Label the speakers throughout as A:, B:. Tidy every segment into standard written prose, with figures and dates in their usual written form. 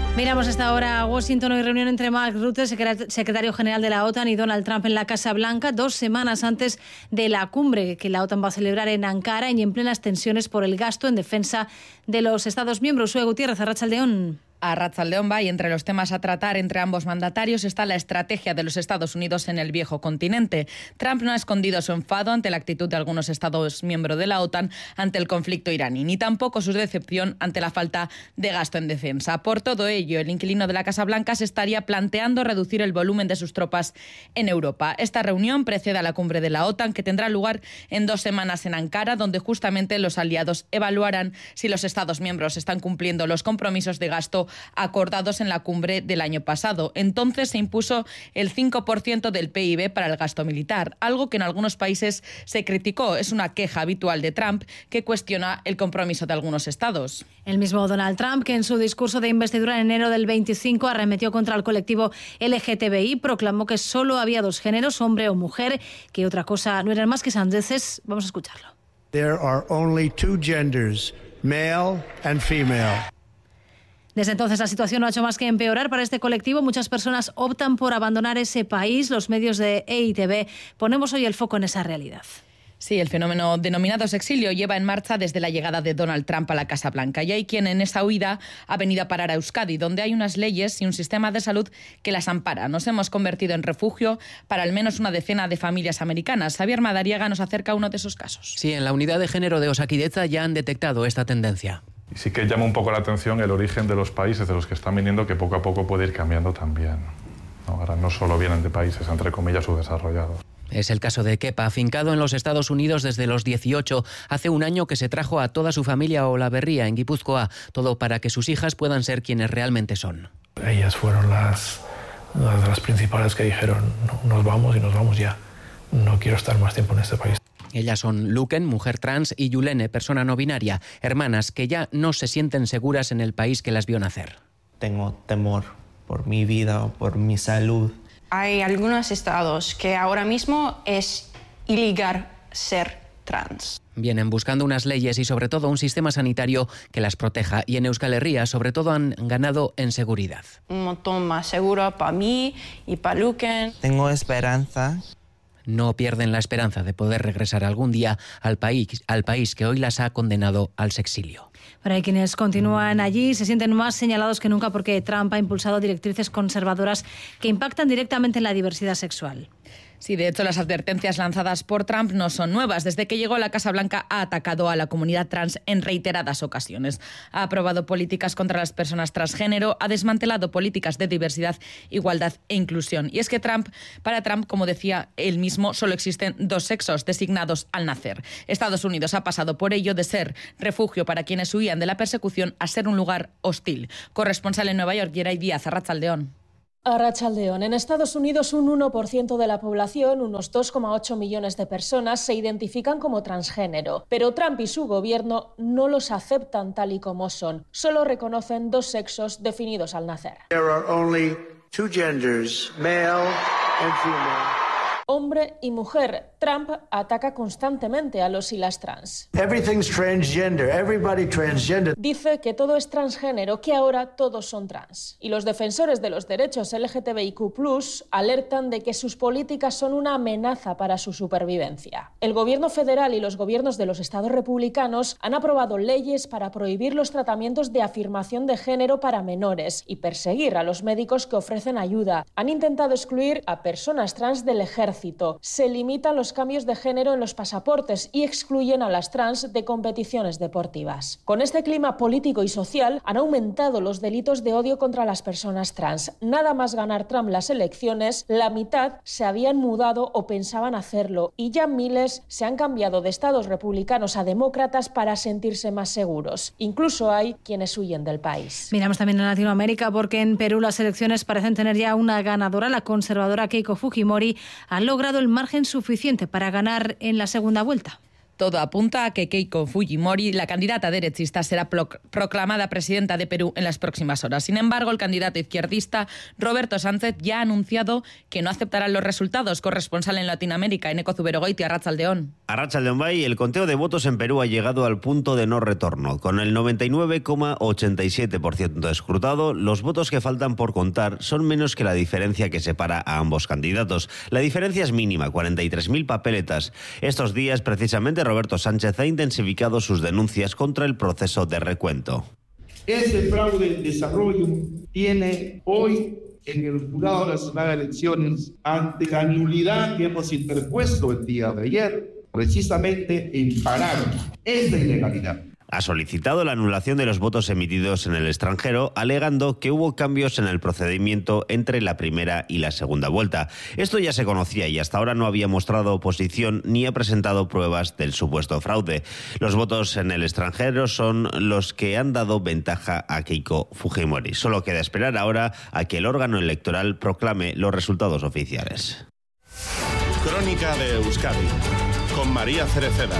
A: Miramos hasta ahora a Washington. Hoy reunión entre Mark Rutte, secretario general de la OTAN, y Donald Trump en la Casa Blanca, 2 semanas antes de la cumbre que la OTAN va a celebrar en Ankara y en plenas tensiones por el gasto en defensa de los Estados miembros. Sue Gutiérrez, arratsaldeón.
B: Arratsaldeón va, y entre los temas a tratar entre ambos mandatarios está la estrategia de los Estados Unidos en el viejo continente. Trump no ha escondido su enfado ante la actitud de algunos Estados miembros de la OTAN ante el conflicto iraní, ni tampoco su decepción ante la falta de gasto en defensa. Por todo ello, el inquilino de la Casa Blanca se estaría planteando reducir el volumen de sus tropas en Europa. Esta reunión precede a la cumbre de la OTAN, que tendrá lugar en 2 semanas en Ankara, donde justamente los aliados evaluarán si los Estados miembros están cumpliendo los compromisos de gasto acordados en la cumbre del año pasado. Entonces se impuso el 5% del PIB para el gasto militar, algo que en algunos países se criticó. Es una queja habitual de Trump, que cuestiona el compromiso de algunos estados.
A: El mismo Donald Trump, que en su discurso de investidura en enero del 25 arremetió contra el colectivo LGTBI, proclamó que solo había 2 géneros, hombre o mujer, que otra cosa no eran más que sandeces. Vamos a escucharlo.
C: There are only 2 genders, male and female.
A: Desde entonces la situación no ha hecho más que empeorar para este colectivo. Muchas personas optan por abandonar ese país. Los medios de EITV ponemos hoy el foco en esa realidad.
B: Sí, el fenómeno denominado sexilio lleva en marcha desde la llegada de Donald Trump a la Casa Blanca. Y hay quien en esa huida ha venido a parar a Euskadi, donde hay unas leyes y un sistema de salud que las ampara. Nos hemos convertido en refugio para al menos una decena de familias americanas. Javier Madariaga nos acerca a uno de esos casos.
D: Sí, en la unidad de género de Osakidetza ya han detectado esta tendencia.
E: Y sí que llama un poco la atención el origen de los países de los que están viniendo, que poco a poco puede ir cambiando también. Ahora no solo vienen de países, entre comillas, subdesarrollados.
D: Es el caso de Kepa, afincado en los Estados Unidos desde los 18. Hace un año que se trajo a toda su familia a Olaberria, en Guipúzcoa, todo para que sus hijas puedan ser quienes realmente son.
F: Ellas fueron las principales que dijeron, no, nos vamos y nos vamos ya. No quiero estar más tiempo en este país.
D: Ellas son Luken, mujer trans, y Yulene, persona no binaria, hermanas que ya no se sienten seguras en el país que las vio nacer.
G: Tengo temor por mi vida o por mi salud.
H: Hay algunos estados que ahora mismo es ilegal ser trans.
D: Vienen buscando unas leyes y sobre todo un sistema sanitario que las proteja, y en Euskal Herria sobre todo han ganado en seguridad.
H: Un montón más seguro para mí y para Luken.
G: Tengo esperanza.
D: No pierden la esperanza de poder regresar algún día al país que hoy las ha condenado al sexilio.
A: Para quienes continúan allí se sienten más señalados que nunca porque Trump ha impulsado directrices conservadoras que impactan directamente en la diversidad sexual.
B: Sí, de hecho, las advertencias lanzadas por Trump no son nuevas. Desde que llegó a la Casa Blanca ha atacado a la comunidad trans en reiteradas ocasiones. Ha aprobado políticas contra las personas transgénero, ha desmantelado políticas de diversidad, igualdad e inclusión. Y es que para Trump, como decía él mismo, solo existen 2 sexos designados al nacer. Estados Unidos ha pasado por ello de ser refugio para quienes huían de la persecución a ser un lugar hostil. Corresponsal en Nueva York, Yeray Díaz, arratsaldeón.
I: Arratsaldeón. En Estados Unidos, un 1% de la población, unos 2,8 millones de personas, se identifican como transgénero. Pero Trump y su gobierno no los aceptan tal y como son. Solo reconocen 2 sexos definidos al nacer.
C: There are only 2 genders, male and female.
I: Hombre y mujer. Trump ataca constantemente a los y las trans.
C: Everything's transgender, everybody transgender.
I: Dice que todo es transgénero, que ahora todos son trans. Y los defensores de los derechos LGTBIQ+, alertan de que sus políticas son una amenaza para su supervivencia. El gobierno federal y los gobiernos de los estados republicanos han aprobado leyes para prohibir los tratamientos de afirmación de género para menores y perseguir a los médicos que ofrecen ayuda. Han intentado excluir a personas trans del ejército. Se limitan los cambios de género en los pasaportes y excluyen a las trans de competiciones deportivas. Con este clima político y social han aumentado los delitos de odio contra las personas trans. Nada más ganar Trump las elecciones, la mitad se habían mudado o pensaban hacerlo y ya miles se han cambiado de estados republicanos a demócratas para sentirse más seguros. Incluso hay quienes huyen del país.
A: Miramos también a Latinoamérica porque en Perú las elecciones parecen tener ya una ganadora. La conservadora Keiko Fujimori ha logrado el margen suficiente para ganar en la segunda vuelta.
B: Todo apunta a que Keiko Fujimori, la candidata derechista, será proclamada presidenta de Perú en las próximas horas. Sin embargo, el candidato izquierdista Roberto Sánchez ya ha anunciado que no aceptarán los resultados. Corresponsal en Latinoamérica, Eneko Zuberogoiti, Arratsaldeon.
J: Arratsaldeon Bay, el conteo de votos en Perú ha llegado al punto de no retorno. Con el 99,87% escrutado, los votos que faltan por contar son menos que la diferencia que separa a ambos candidatos. La diferencia es mínima, 43.000 papeletas. Estos días, precisamente, Roberto Sánchez ha intensificado sus denuncias contra el proceso de recuento.
K: Ese fraude en desarrollo tiene hoy en el Jurado Nacional de Elecciones, ante la nulidad que hemos interpuesto el día de ayer, precisamente en parar esta ilegalidad.
J: Ha solicitado la anulación de los votos emitidos en el extranjero, alegando que hubo cambios en el procedimiento entre la primera y la segunda vuelta. Esto ya se conocía y hasta ahora no había mostrado oposición ni ha presentado pruebas del supuesto fraude. Los votos en el extranjero son los que han dado ventaja a Keiko Fujimori. Solo queda esperar ahora a que el órgano electoral proclame los resultados oficiales.
L: Crónica de Euskadi, con María Cereceda.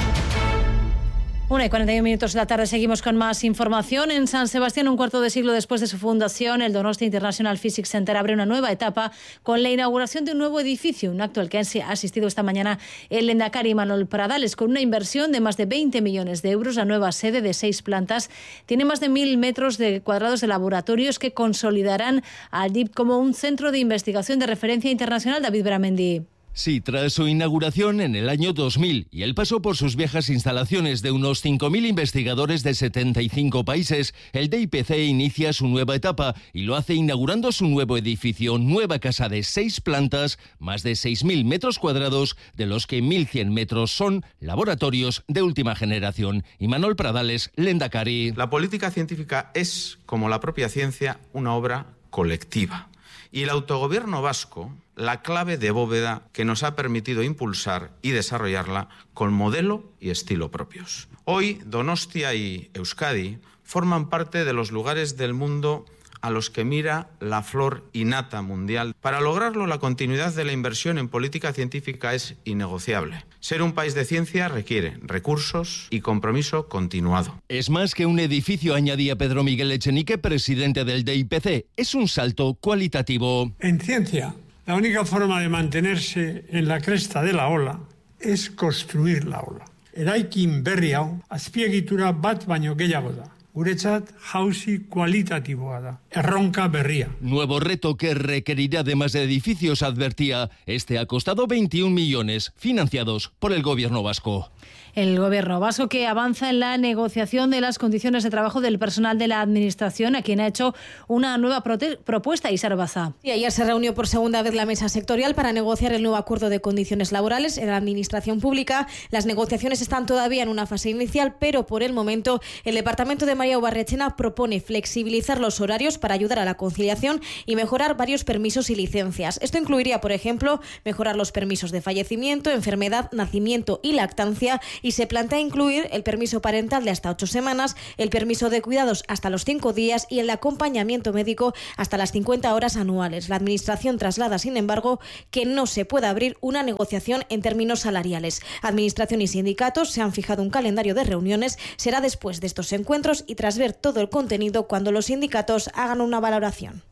A: 1:41 de la tarde, seguimos con más información. En San Sebastián, un cuarto de siglo después de su fundación, el Donostia International Physics Center abre una nueva etapa con la inauguración de un nuevo edificio, un acto al que ha asistido esta mañana el lehendakari Imanol Pradales. Con una inversión de más de 20 millones de euros, la nueva sede de 6 plantas tiene más de 1.000 metros cuadrados de laboratorios que consolidarán al DIP como un centro de investigación de referencia internacional. David Beramendi.
M: Sí, tras su inauguración en el año 2000 y el paso por sus viejas instalaciones de unos 5.000 investigadores de 75 países, el DIPC inicia su nueva etapa y lo hace inaugurando su nuevo edificio, nueva casa de 6 plantas, más de 6.000 metros cuadrados, de los que 1.100 metros son laboratorios de última generación. Imanol Pradales, lehendakari.
N: La política científica es, como la propia ciencia, una obra colectiva. Y el autogobierno vasco, la clave de bóveda que nos ha permitido impulsar y desarrollarla con modelo y estilo propios. Hoy, Donostia y Euskadi forman parte de los lugares del mundo a los que mira la flor innata mundial. Para lograrlo, la continuidad de la inversión en política científica es innegociable. Ser un país de ciencia requiere recursos y compromiso continuado.
M: Es más que un edificio, añadía Pedro Miguel Echenique, presidente del DIPC. Es un salto cualitativo.
O: En ciencia, la única forma de mantenerse en la cresta de la ola es construir la ola. Eraikin berri hau azpiegitura bat baino gehiago da. Guretzat jauzi kualitatiboa da. Erronka berria.
M: Nuevo reto que requerirá además de edificios, advertía. Este ha costado 21 millones, financiados por el gobierno vasco.
A: El gobierno vasco que avanza en la negociación de las condiciones de trabajo del personal de la administración, a quien ha hecho una nueva propuesta, Isar Baza.
P: Y ayer se reunió por segunda vez la mesa sectorial para negociar el nuevo acuerdo de condiciones laborales en la administración pública. Las negociaciones están todavía en una fase inicial, pero por el momento el departamento de María Ubarretxena propone flexibilizar los horarios para ayudar a la conciliación y mejorar varios permisos y licencias. Esto incluiría, por ejemplo, mejorar los permisos de fallecimiento, enfermedad, nacimiento y lactancia, y se plantea incluir el permiso parental de hasta 8 semanas, el permiso de cuidados hasta los 5 días y el de acompañamiento médico hasta las 50 horas anuales. La Administración traslada, sin embargo, que no se puede abrir una negociación en términos salariales. Administración y sindicatos se han fijado un calendario de reuniones. Será después de estos encuentros y tras ver todo el contenido cuando los sindicatos hagan una valoración.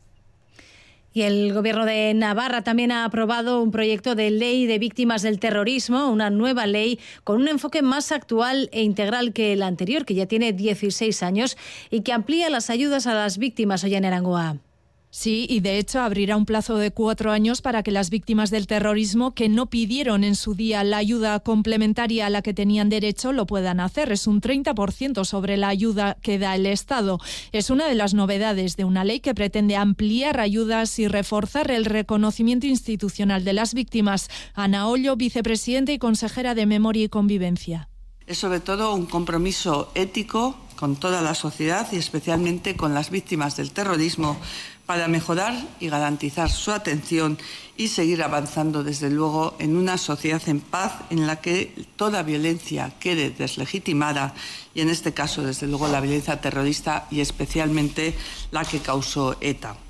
A: Y el Gobierno de Navarra también ha aprobado un proyecto de ley de víctimas del terrorismo, una nueva ley con un enfoque más actual e integral que el anterior, que ya tiene 16 años y que amplía las ayudas a las víctimas. Ollane Arangoa.
Q: Sí, y de hecho abrirá un plazo de 4 años para que las víctimas del terrorismo que no pidieron en su día la ayuda complementaria a la que tenían derecho lo puedan hacer. Es un 30% sobre la ayuda que da el Estado. Es una de las novedades de una ley que pretende ampliar ayudas y reforzar el reconocimiento institucional de las víctimas. Ana Ollo, vicepresidenta y consejera de Memoria y Convivencia.
R: Es sobre todo un compromiso ético con toda la sociedad y especialmente con las víctimas del terrorismo para mejorar y garantizar su atención y seguir avanzando, desde luego, en una sociedad en paz en la que toda violencia quede deslegitimada y, en este caso, desde luego, la violencia terrorista y especialmente la que causó ETA.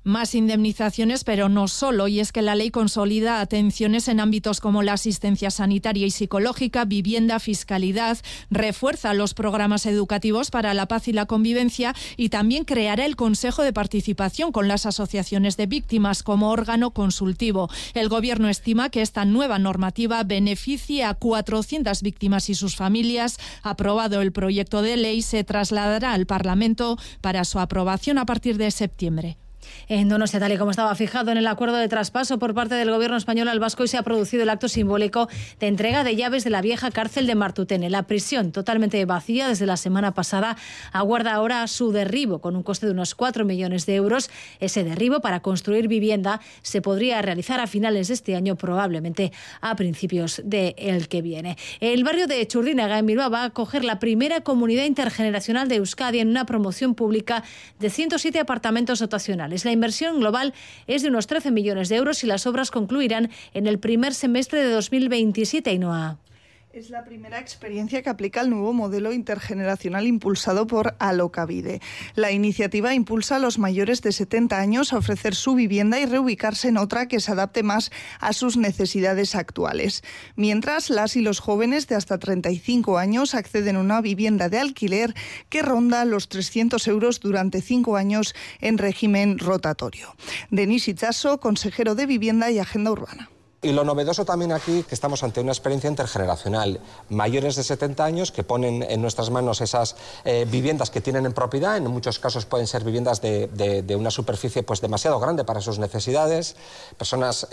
Q: Más indemnizaciones, pero no solo, y es que la ley consolida atenciones en ámbitos como la asistencia sanitaria y psicológica, vivienda, fiscalidad, refuerza los programas educativos para la paz y la convivencia y también creará el Consejo de Participación con las asociaciones de víctimas como órgano consultivo. El Gobierno estima que esta nueva normativa beneficie a 400 víctimas y sus familias. Aprobado el proyecto de ley, se trasladará al Parlamento para su aprobación a partir de septiembre.
A: En Donostia, tal y como estaba fijado en el acuerdo de traspaso por parte del Gobierno español al vasco, y se ha producido el acto simbólico de entrega de llaves de la vieja cárcel de Martutene. La prisión, totalmente vacía desde la semana pasada, aguarda ahora su derribo con un coste de unos 4 millones de euros. Ese derribo para construir vivienda se podría realizar a finales de este año, probablemente a principios del que viene. El barrio de Txurdinaga, en Bilbao, va a acoger la primera comunidad intergeneracional de Euskadi en una promoción pública de 107 apartamentos dotacionales. La inversión global es de unos 13 millones de euros y las obras concluirán en el primer semestre de 2027. Ainhoa.
S: Es la primera experiencia que aplica el nuevo modelo intergeneracional impulsado por Alokabide. La iniciativa impulsa a los mayores de 70 años a ofrecer su vivienda y reubicarse en otra que se adapte más a sus necesidades actuales. Mientras, las y los jóvenes de hasta 35 años acceden a una vivienda de alquiler que ronda los 300 euros durante 5 años en régimen rotatorio. Denis Itxaso, consejero de Vivienda y Agenda Urbana.
T: Y lo novedoso también aquí, que estamos ante una experiencia intergeneracional. Mayores de 70 años que ponen en nuestras manos esas viviendas que tienen en propiedad. En muchos casos pueden ser viviendas de una superficie pues demasiado grande para sus necesidades. Personas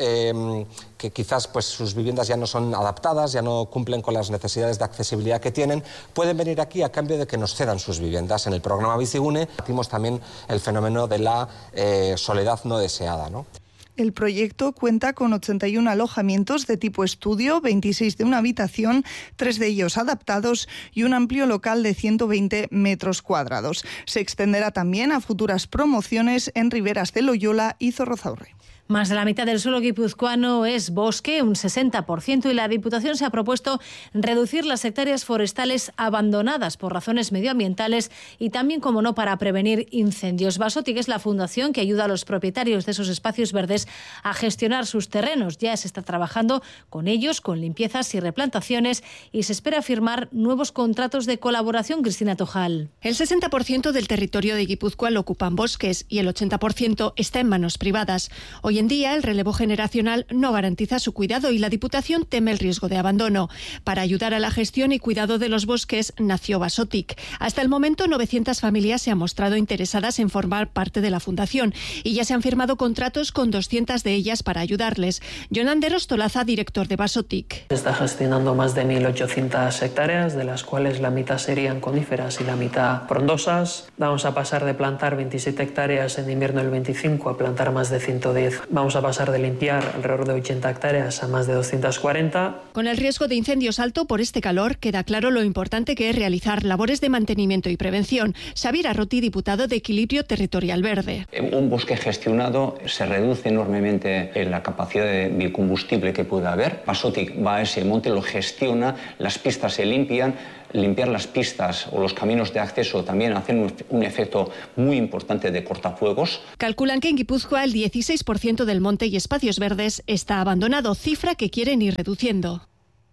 T: que quizás pues sus viviendas ya no son adaptadas, ya no cumplen con las necesidades de accesibilidad que tienen. Pueden venir aquí a cambio de que nos cedan sus viviendas. En el programa Bizigune hicimos también el fenómeno de la soledad no deseada, ¿no?
S: El proyecto cuenta con 81 alojamientos de tipo estudio, 26 de una habitación, 3 de ellos adaptados y un amplio local de 120 metros cuadrados. Se extenderá también a futuras promociones en Riberas de Loyola y Zorrozaurre.
A: Más de la mitad del suelo guipuzcoano es bosque, un 60%, y la Diputación se ha propuesto reducir las hectáreas forestales abandonadas por razones medioambientales y también, como no, para prevenir incendios. Basotic es la fundación que ayuda a los propietarios de esos espacios verdes a gestionar sus terrenos. Ya se está trabajando con ellos, con limpiezas y replantaciones, y se espera firmar nuevos contratos de colaboración. Cristina Tojal.
U: El 60% del territorio de Guipúzcoa lo ocupan bosques y el 80% está en manos privadas. Hoy en día, el relevo generacional no garantiza su cuidado y la Diputación teme el riesgo de abandono. Para ayudar a la gestión y cuidado de los bosques, nació Basotic. Hasta el momento, 900 familias se han mostrado interesadas en formar parte de la fundación y ya se han firmado contratos con 200 de ellas para ayudarles. Jonander Ostolaza, director de Basotic.
V: Se está gestionando más de 1.800 hectáreas, de las cuales la mitad serían coníferas y la mitad frondosas. Vamos a pasar de plantar 27 hectáreas en invierno del 25 a plantar más de 110. Vamos a pasar de limpiar alrededor de 80 hectáreas a más de 240.
U: Con el riesgo de incendios alto por este calor, queda claro lo importante que es realizar labores de mantenimiento y prevención. Xavier Arroti, diputado de Equilibrio Territorial Verde.
W: Un bosque gestionado se reduce enormemente la capacidad de biocombustible que pueda haber. Basotic va a ese monte, lo gestiona, las pistas se limpian. Limpiar las pistas o los caminos de acceso también hacen un efecto muy importante de cortafuegos.
U: Calculan que en Guipúzcoa el 16% del monte y espacios verdes está abandonado, cifra que quieren ir reduciendo.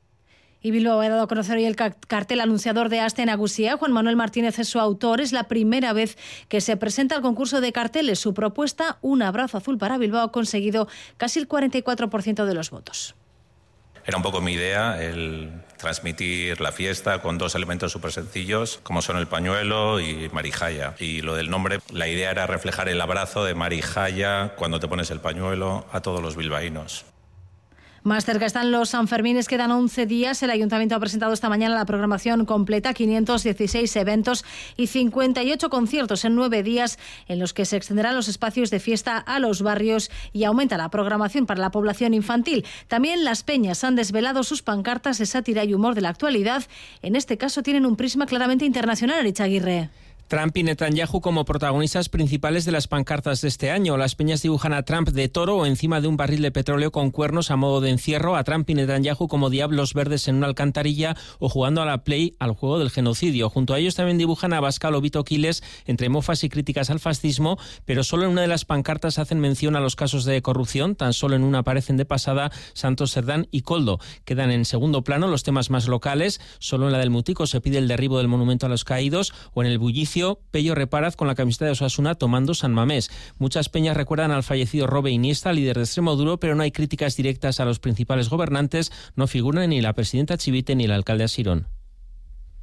A: Y Bilbao ha dado a conocer hoy el cartel anunciador de Aste Nagusia. Juan Manuel Martínez es su autor. Es la primera vez que se presenta al concurso de carteles. Su propuesta, Un abrazo azul para Bilbao, ha conseguido casi el 44% de los votos.
X: Era un poco mi idea el transmitir la fiesta con dos elementos súper sencillos, como son el pañuelo y Marijaya. Y lo del nombre, la idea era reflejar el abrazo de Marijaya cuando te pones el pañuelo a todos los bilbaínos.
A: Más cerca están los Sanfermines, quedan 11 días. El Ayuntamiento ha presentado esta mañana la programación completa, 516 eventos y 58 conciertos en 9 días, en los que se extenderán los espacios de fiesta a los barrios y aumenta la programación para la población infantil. También las peñas han desvelado sus pancartas de sátira y humor de la actualidad. En este caso tienen un prisma claramente internacional, Aricha Aguirre.
E: Trump y Netanyahu como protagonistas principales de las pancartas de este año. Las peñas dibujan a Trump de toro o encima de un barril de petróleo con cuernos a modo de encierro, a Trump y Netanyahu como diablos verdes en una alcantarilla o jugando a la Play al juego del genocidio. Junto a ellos también dibujan a Abascal o Vito Quiles entre mofas y críticas al fascismo, pero solo en una de las pancartas hacen mención a los casos de corrupción. Tan solo en una aparecen de pasada Santos Cerdán y Koldo. Quedan en segundo plano los temas más locales. Solo en la del Mutico se pide el derribo del monumento a los caídos, o en el bullicio Pello Reparaz con la camiseta de Osasuna tomando San Mamés. Muchas peñas recuerdan al fallecido Robe Iniesta, líder de Extremoduro, pero no hay críticas directas a los principales gobernantes. No figuran ni la presidenta Chivite ni el alcalde Asirón.